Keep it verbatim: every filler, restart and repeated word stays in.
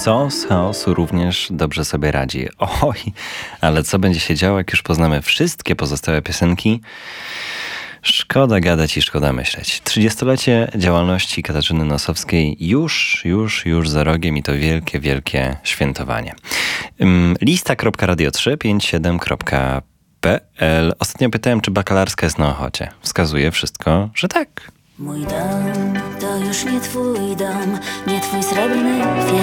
Sos chaosu również dobrze sobie radzi. Oj, ale co będzie się działo, jak już poznamy wszystkie pozostałe piosenki? Szkoda gadać i szkoda myśleć. trzydziestolecie działalności Katarzyny Nosowskiej już, już, już za rogiem i to wielkie, wielkie świętowanie. Lista kropka radio trzy pięć siedem kropka p l. Ostatnio pytałem, czy bakalarska jest na Ochocie. Wskazuje wszystko, że tak. Mój dom to już nie twój dom, nie twój srebrny